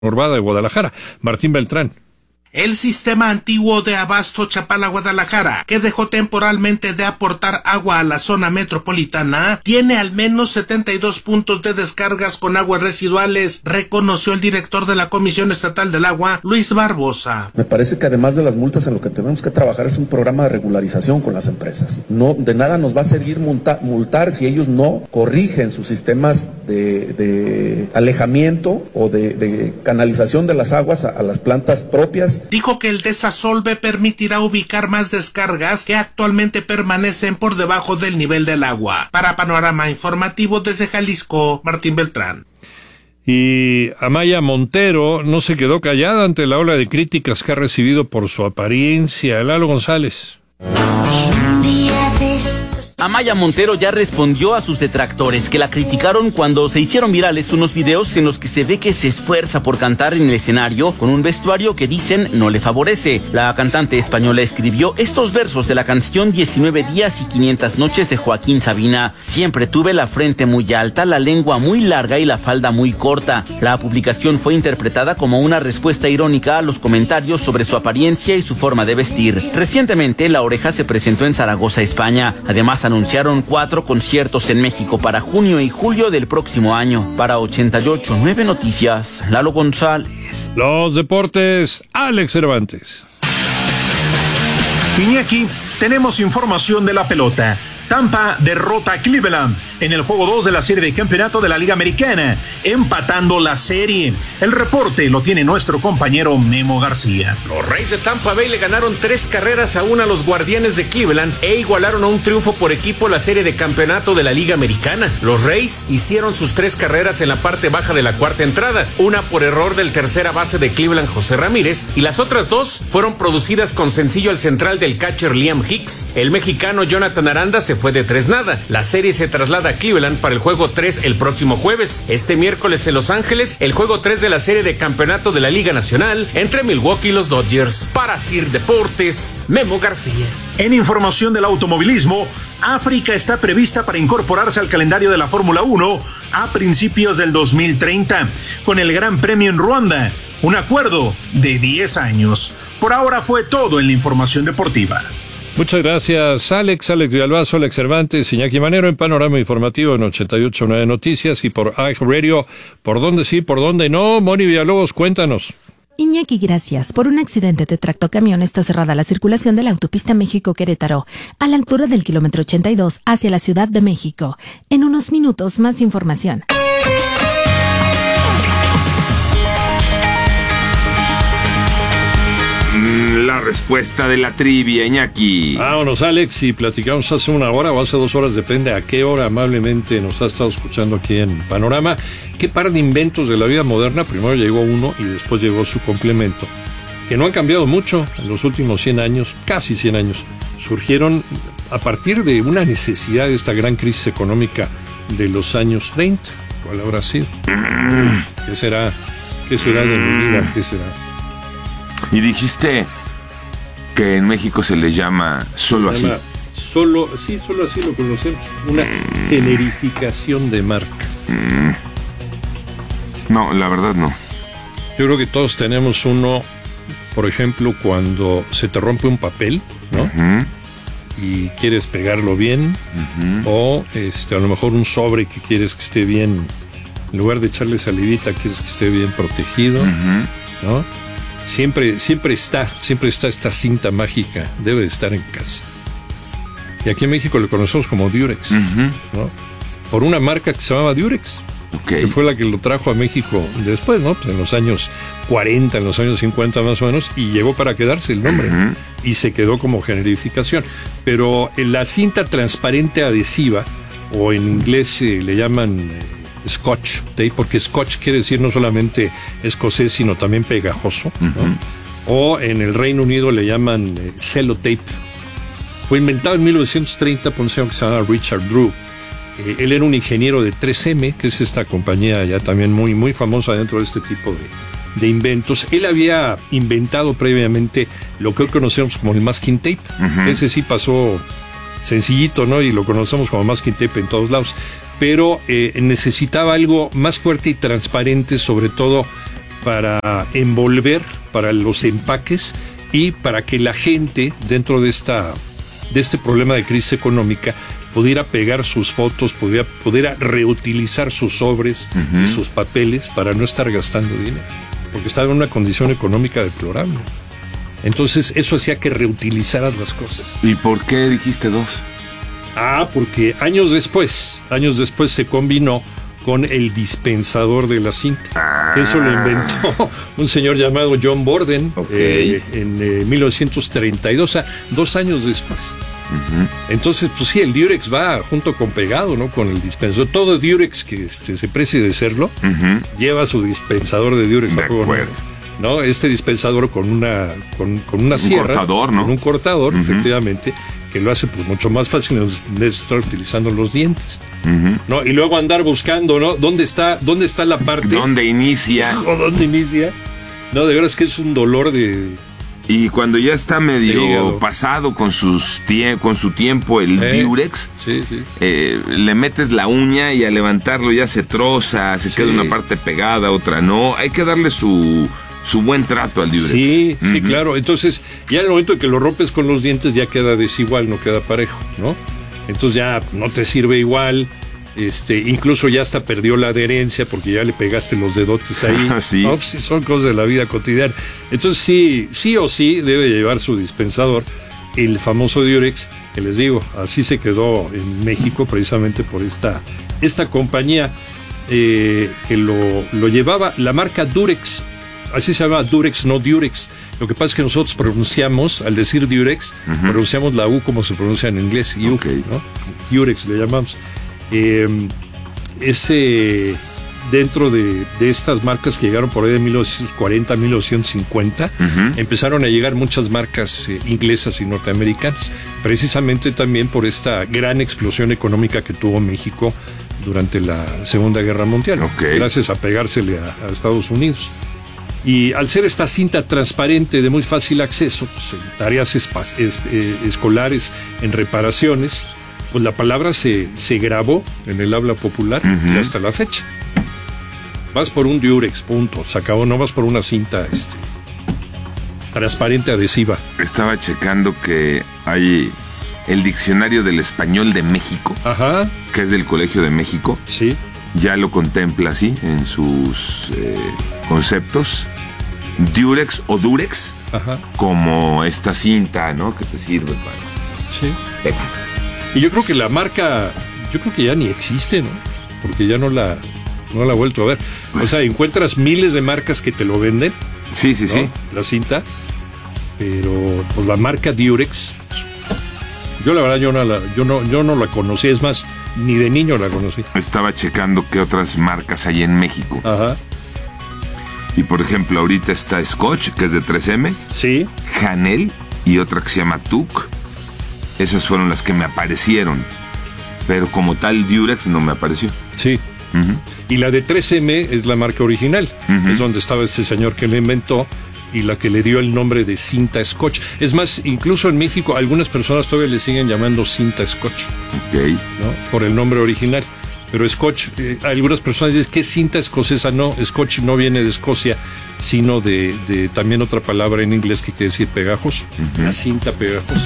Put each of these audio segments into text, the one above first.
conurbada de Guadalajara. Martín Beltrán. El sistema antiguo de abasto Chapala-Guadalajara, que dejó temporalmente de aportar agua a la zona metropolitana, tiene al menos 72 puntos de descargas con aguas residuales, reconoció el director de la Comisión Estatal del Agua, Luis Barbosa. Me parece que además de las multas, en lo que tenemos que trabajar es un programa de regularización con las empresas. No, de nada nos va a servir multar si ellos no corrigen sus sistemas de alejamiento o de canalización de las aguas a las plantas propias. Dijo que el desasolve permitirá ubicar más descargas que actualmente permanecen por debajo del nivel del agua. Para Panorama Informativo desde Jalisco, Martín Beltrán. Y Amaya Montero no se quedó callada ante la ola de críticas que ha recibido por su apariencia. Lalo González. Amaya Montero ya respondió a sus detractores que la criticaron cuando se hicieron virales unos videos en los que se ve que se esfuerza por cantar en el escenario con un vestuario que dicen no le favorece. La cantante española escribió estos versos de la canción 19 días y 500 noches de Joaquín Sabina. Siempre tuve la frente muy alta, la lengua muy larga y la falda muy corta. La publicación fue interpretada como una respuesta irónica a los comentarios sobre su apariencia y su forma de vestir. Recientemente, La Oreja se presentó en Zaragoza, España. Además, anunciaron 4 conciertos en México para junio y julio del próximo año. Para 88.9 Noticias, Lalo González. Los deportes, Alex Cervantes. Iñaki, tenemos información de la pelota. Tampa derrota a Cleveland en el juego 2 de la serie de campeonato de la Liga Americana, empatando la serie. El reporte lo tiene nuestro compañero Memo García. Los Rays de Tampa Bay le ganaron 3-1 a los Guardianes de Cleveland e igualaron a un triunfo por equipo la serie de campeonato de la Liga Americana. Los Rays hicieron sus 3 carreras en la parte baja de la cuarta entrada, una por error del tercera base de Cleveland, José Ramírez, y las otras 2 fueron producidas con sencillo al central del catcher Liam Hicks. El mexicano Jonathan Aranda se fue de 3-0. La serie se traslada a Cleveland para el juego 3 el próximo jueves. Este miércoles en Los Ángeles, el juego 3 de la serie de campeonato de la Liga Nacional entre Milwaukee y los Dodgers. Para Sir Deportes, Memo García. En información del automovilismo, África está prevista para incorporarse al calendario de la Fórmula 1 a principios del 2030, con el Gran Premio en Ruanda, un acuerdo de 10 años. Por ahora fue todo en la información deportiva. Muchas gracias, Alex Villalbazo, Alex Cervantes, Iñaki Manero en Panorama Informativo en 88.9 Noticias y por iHeartRadio. ¿Por dónde sí, por dónde no? Moni Villalobos, cuéntanos. Iñaki, gracias. Por un accidente de tractocamión está cerrada la circulación de la autopista México-Querétaro, a la altura del kilómetro 82 hacia la Ciudad de México. En unos minutos, más información. La respuesta de la trivia, Iñaki. Vámonos, Alex, y platicamos hace 1 hora o hace 2 horas, depende a qué hora amablemente nos ha estado escuchando aquí en Panorama. ¿Qué par de inventos de la vida moderna? Primero llegó uno y después llegó su complemento, que no han cambiado mucho en los últimos 100 años, casi 100 años. Surgieron a partir de una necesidad de esta gran crisis económica de los años 30. ¿Cuál habrá sido? ¿Qué será? ¿Qué será de mi vida? ¿Qué será? Y dijiste que en México se les llama solo así. Solo así lo conocemos. Una generificación de marca. No, la verdad no. Yo creo que todos tenemos uno, por ejemplo, cuando se te rompe un papel, ¿no? Uh-huh. Y quieres pegarlo bien, uh-huh. O a lo mejor un sobre que quieres que esté bien, en lugar de echarle salivita, quieres que esté bien protegido, uh-huh. ¿No? Siempre está esta cinta mágica, debe de estar en casa. Y aquí en México le conocemos como Durex, uh-huh. ¿No? Por una marca que se llamaba Durex, okay. Que fue la que lo trajo a México después, ¿no? Pues en los años 40, en los años 50 más o menos, y llegó para quedarse el nombre, uh-huh. Y se quedó como generificación. Pero en la cinta transparente adhesiva, o en inglés le llaman Scotch tape, porque Scotch quiere decir no solamente escocés, sino también pegajoso, ¿no? Uh-huh. O en el Reino Unido le llaman Cellotape. Fue inventado en 1930 por un señor que se llama Richard Drew. Él era un ingeniero de 3M, que es esta compañía ya también muy, muy famosa dentro de este tipo de inventos. Él había inventado previamente lo que hoy conocemos como el masking tape. Uh-huh. Ese sí pasó sencillito, ¿no? Y lo conocemos como masking tape en todos lados. Pero necesitaba algo más fuerte y transparente, sobre todo para envolver, para los empaques y para que la gente dentro de este problema de crisis económica pudiera pegar sus fotos, pudiera reutilizar sus sobres y sus papeles para no estar gastando dinero, porque estaba en una condición económica deplorable. Entonces eso hacía que reutilizaras las cosas. ¿Y por qué dijiste 2? Porque años después se combinó con el dispensador de la cinta. Eso lo inventó un señor llamado John Borden en 1932, o sea, 2 años después. Entonces, pues sí, el Durex va junto con pegado, ¿no? Con el dispensador. Todo Durex que se precie de serlo, lleva su dispensador de Durex. De acuerdo. ¿No? Este dispensador con una sierra. Un cortador, ¿no? Con un cortador, efectivamente, que lo hace pues mucho más fácil de estar utilizando los dientes. ¿No? Y luego andar buscando, ¿no? ¿Dónde está la parte? ¿Dónde inicia? ¿O dónde inicia? No, de veras que es un dolor de... Y cuando ya está medio pasado con su tiempo el Durex, le metes la uña y al levantarlo ya se troza, se queda una parte pegada, otra no. Hay que darle su buen trato al Durex. Sí, claro. Entonces, ya en el momento que lo rompes con los dientes ya queda desigual, no queda parejo, ¿no? Entonces ya no te sirve igual. Incluso ya hasta perdió la adherencia porque ya le pegaste los dedotes ahí. Sí. No, pues, son cosas de la vida cotidiana. Entonces sí o sí debe llevar su dispensador, el famoso Durex, que les digo, así se quedó en México precisamente por esta compañía que lo llevaba, la marca Durex. Así se llama Durex, no Durex. Lo que pasa es que nosotros pronunciamos, al decir Durex, pronunciamos la U como se pronuncia en inglés, ¿no? Durex le llamamos. Dentro de estas marcas que llegaron por ahí de 1940 a 1950, empezaron a llegar muchas marcas inglesas y norteamericanas, precisamente también por esta gran explosión económica que tuvo México durante la Segunda Guerra Mundial, gracias a pegársele a Estados Unidos. Y al ser esta cinta transparente de muy fácil acceso, pues, en tareas escolares, en reparaciones, pues la palabra se grabó en el habla popular y hasta la fecha. Vas por un Durex, punto, se acabó, no vas por una cinta transparente adhesiva. Estaba checando que hay el Diccionario del Español de México, que es del Colegio de México. Sí. Ya lo contempla así en sus conceptos. Durex o Durex, como esta cinta, ¿no? Que te sirve para... Sí. Y yo creo que la marca, ya ni existe, ¿no? Porque ya no la he vuelto a ver. O sea, encuentras miles de marcas que te lo venden. Sí. La cinta. Pero, pues la marca Durex, yo la verdad, yo no la conocí. Es más, ni de niño la conocí. Estaba checando qué otras marcas hay en México. Y por ejemplo, ahorita está Scotch, que es de 3M. Sí. Janel y otra que se llama Tuc. Esas fueron las que me aparecieron. Pero como tal, Durex no me apareció. Sí. Y la de 3M es la marca original. Es donde estaba este señor que la inventó y la que le dio el nombre de cinta Scotch. Es más, incluso en México algunas personas todavía le siguen llamando cinta Scotch. ¿No? Por el nombre original. Pero Scotch, algunas personas dicen que cinta escocesa. No, Scotch no viene de Escocia, sino de también otra palabra en inglés que quiere decir pegajoso. La cinta pegajosa.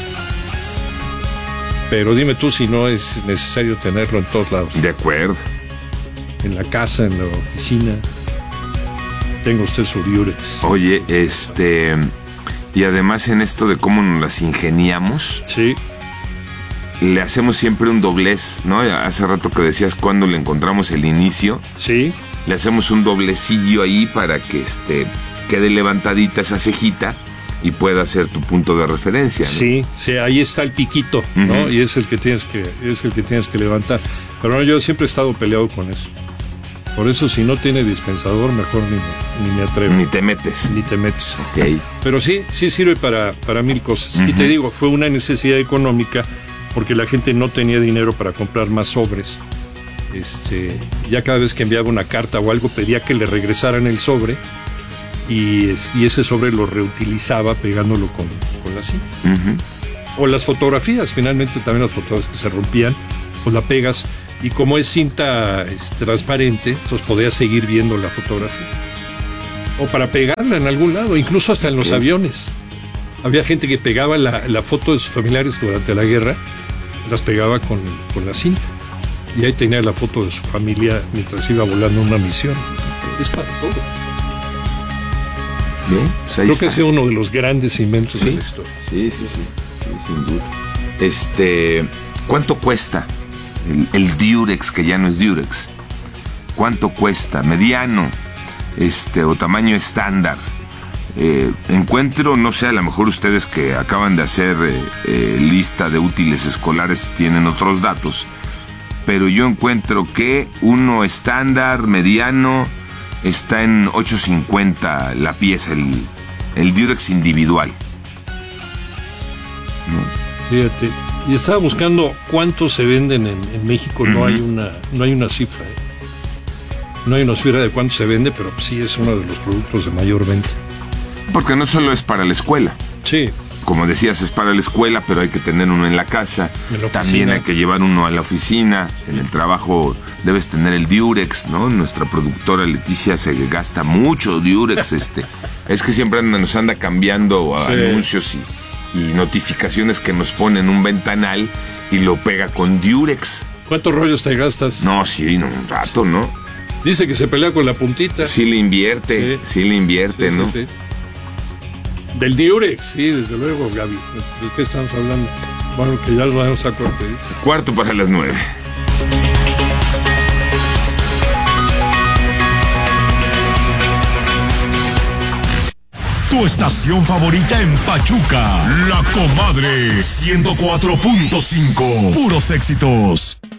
Pero dime tú si no es necesario tenerlo en todos lados. De acuerdo. En la casa, en la oficina. Tenga usted su Durex. Oye, y además en esto de cómo nos las ingeniamos. Sí. Le hacemos siempre un doblez, ¿no? Hace rato que decías cuando le encontramos el inicio. Sí. Le hacemos un doblecillo ahí para que quede levantadita esa cejita y pueda ser tu punto de referencia, ¿no? Sí, ahí está el piquito, ¿no? Y es el que tienes que levantar. Pero no, yo siempre he estado peleado con eso. Por eso, si no tiene dispensador, mejor ni me atrevo. Ni te metes. Pero sí sirve para mil cosas. Y te digo, fue una necesidad económica porque la gente no tenía dinero para comprar más sobres. Ya cada vez que enviaba una carta o algo, pedía que le regresaran el sobre y ese sobre lo reutilizaba pegándolo con la cinta. O las fotografías, finalmente también las fotografías que se rompían, pues la pegas y como es cinta transparente, entonces podías seguir viendo la fotografía. O para pegarla en algún lado, incluso hasta en los aviones. Había gente que pegaba la foto de sus familiares durante la guerra, las pegaba con la cinta. Y ahí tenía la foto de su familia mientras iba volando una misión. Es para todo. Bien, pues creo que es uno de los grandes inventos de la historia. Sí, sin duda. ¿Cuánto cuesta el Durex, que ya no es Durex? ¿Cuánto cuesta? Mediano, o tamaño estándar. Encuentro, no sé, a lo mejor ustedes que acaban de hacer lista de útiles escolares tienen otros datos, pero yo encuentro que uno estándar, mediano, está en $8.50 la pieza, el Durex individual. ¿No? Fíjate, y estaba buscando cuántos se venden en México. No hay una cifra. No hay una cifra de cuánto se vende, pero sí es uno de los productos de mayor venta. Porque no solo es para la escuela. Sí. Como decías, es para la escuela, pero hay que tener uno en la casa. También hay que llevar uno a la oficina. En el trabajo debes tener el Durex, ¿no? Nuestra productora Leticia se gasta mucho Durex. Es que siempre nos anda cambiando anuncios y notificaciones que nos ponen un ventanal y lo pega con Durex. ¿Cuántos rollos te gastas? No, sí, un rato, ¿no? Dice que se pelea con la puntita. Sí le invierte, ¿no? Sí. Del Durex, sí, desde luego, Gaby. ¿De qué estamos hablando? Bueno, que ya lo vamos a corte. 8:45. Tu estación favorita en Pachuca, La Comadre 104.5. Puros éxitos.